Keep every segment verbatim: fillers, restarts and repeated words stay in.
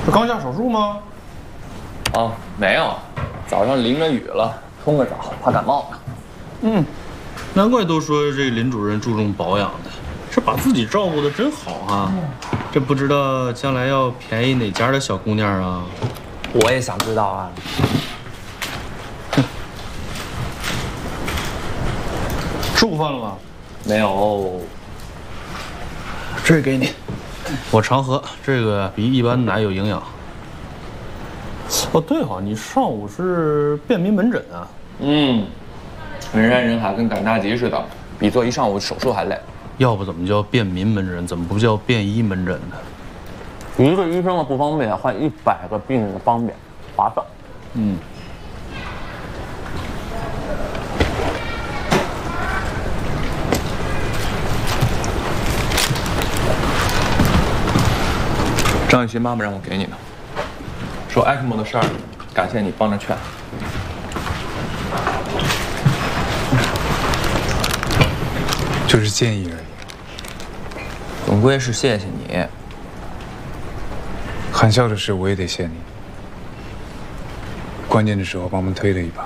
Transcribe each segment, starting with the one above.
这刚下手术吗？ 哦，没有，早上淋着雨了，冲个澡，怕感冒。 嗯，难怪都说这林主任注重保养的，这把自己照顾的真好啊！这不知道将来要便宜哪家的小姑娘啊？ 我也想知道啊。 吃午饭了吗？ 没有。 这个给你，我常喝，这个比一般奶有营养。哦，对哈、哦，你上午是便秘门诊啊？ 嗯，人山人海，跟赶大集似的，比做一上午手术还累。 要不怎么叫便民门诊？怎么不叫便医门诊呢？ 一个医生的不方便，换一百个病人的方便，划算。 嗯。 张雨欣妈妈让我给你的，说埃克莫的事儿，感谢你帮着劝。 就是建议而已。 总归是谢谢你。 含笑的事我也得谢你，关键的时候帮我们推了一把。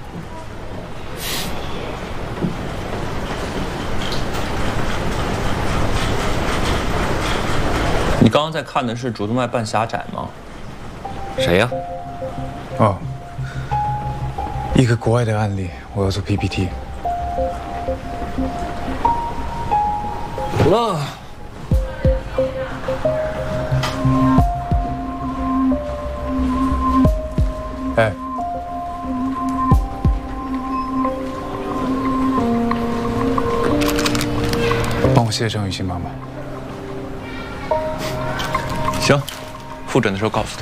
你刚刚在看的是主动脉半狭窄吗？谁呀？ 哦，一个国外的案例，我要做 P P T。 好了。 哎，帮我谢张雨欣妈妈。 行，复诊的时候告诉他。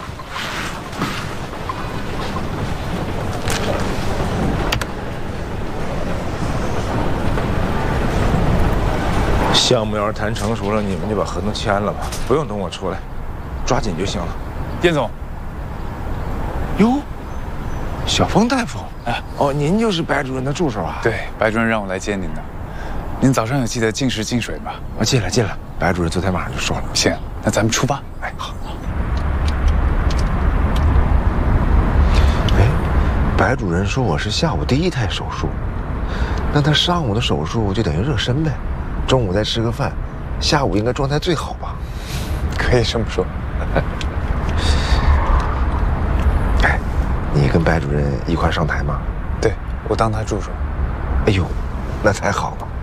项目要是谈成熟了，你们就把合同签了吧，不用等我出来，抓紧就行了。 叶总， 哟，小峰大夫，哎，哦，您就是白主任的助手啊？ 对，白主任让我来接您的。您早上有记得进食进水吗？ 我记了记了，白主任昨天晚上就说了。 行，那咱们出发。 哎，好。哎，白主任说我是下午第一台手术，那他上午的手术就等于热身呗，中午再吃个饭，下午应该状态最好吧？ 可以这么说。 哎，你跟白主任一块上台吗？ 对，我当他助手。 哎呦，那才好呢。